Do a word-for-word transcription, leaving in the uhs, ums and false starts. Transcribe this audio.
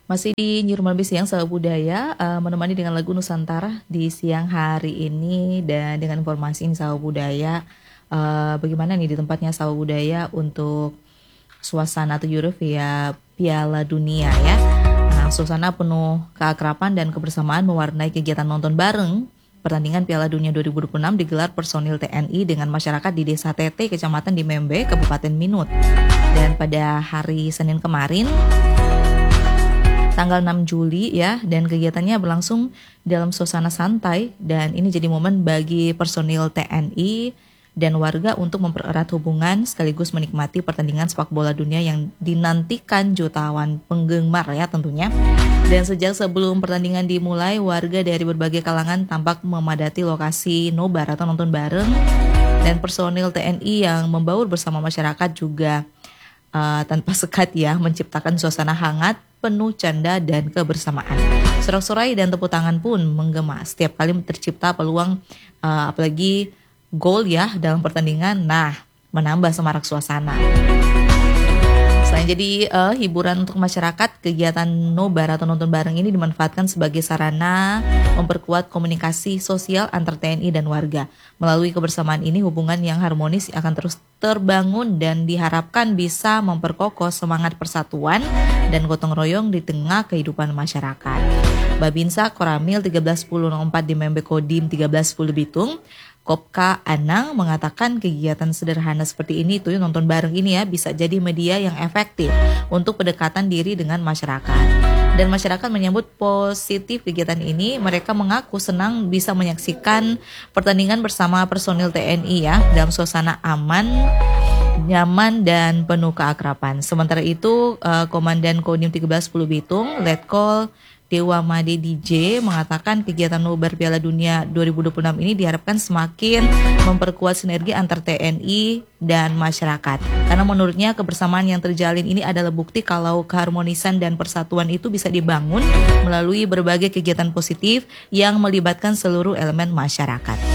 Masih di New Normal Siang Sahabat Budaya, uh, menemani dengan lagu Nusantara di siang hari ini dan dengan informasi ini Sahabat Budaya. Uh, bagaimana nih di tempatnya Sahabat Budaya untuk suasana atau Eurovia Piala Dunia ya. Nah, suasana penuh keakraban dan kebersamaan mewarnai kegiatan nonton bareng pertandingan Piala Dunia dua ribu dua puluh enam digelar personil T N I dengan masyarakat di Desa T T, Kecamatan Dimembe, Kabupaten Minut. Dan pada hari Senin kemarin, tanggal enam Juli ya, dan kegiatannya berlangsung dalam suasana santai dan ini jadi momen bagi personil T N I dan warga untuk mempererat hubungan sekaligus menikmati pertandingan sepak bola dunia yang dinantikan jutaan penggemar ya tentunya. Dan sejak sebelum pertandingan dimulai, warga dari berbagai kalangan tampak memadati lokasi nobar atau nonton bareng dan personil T N I yang membaur bersama masyarakat juga uh, tanpa sekat ya menciptakan suasana hangat penuh canda dan kebersamaan. Sorak-sorai dan tepuk tangan pun menggema setiap kali tercipta peluang uh, apalagi gol ya dalam pertandingan. Nah, menambah semarak suasana. Selain jadi uh, hiburan untuk masyarakat, kegiatan nobar atau nonton bareng ini dimanfaatkan sebagai sarana memperkuat komunikasi sosial antar T N I dan warga. Melalui kebersamaan ini, hubungan yang harmonis akan terus terbangun dan diharapkan bisa memperkokoh semangat persatuan dan gotong royong di tengah kehidupan masyarakat. Babinsa Koramil seribu tiga ratus sepuluh empat di Membe Kodim seribu tiga ratus sepuluh Bitung, Kopka Anang mengatakan kegiatan sederhana seperti ini tuh nonton bareng ini ya bisa jadi media yang efektif untuk pendekatan diri dengan masyarakat. Dan masyarakat menyambut positif kegiatan ini. Mereka mengaku senang bisa menyaksikan pertandingan bersama personil T N I ya dalam suasana aman, nyaman dan penuh keakraban. Sementara itu Komandan Kodim seribu tiga ratus sepuluh Bitung, Letkol Dewa Made D J mengatakan kegiatan nobar Piala Dunia dua ribu dua puluh enam ini diharapkan semakin memperkuat sinergi antar T N I dan masyarakat. Karena menurutnya kebersamaan yang terjalin ini adalah bukti kalau keharmonisan dan persatuan itu bisa dibangun melalui berbagai kegiatan positif yang melibatkan seluruh elemen masyarakat.